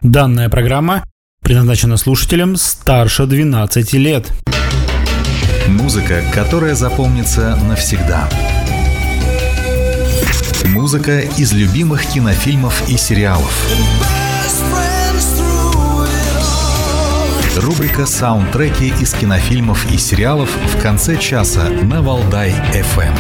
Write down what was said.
Данная программа предназначена слушателям старше 12 лет. Музыка, которая запомнится навсегда. Музыка из любимых кинофильмов и сериалов. Рубрика «Саундтреки» из кинофильмов и сериалов в конце часа на Валдай FM.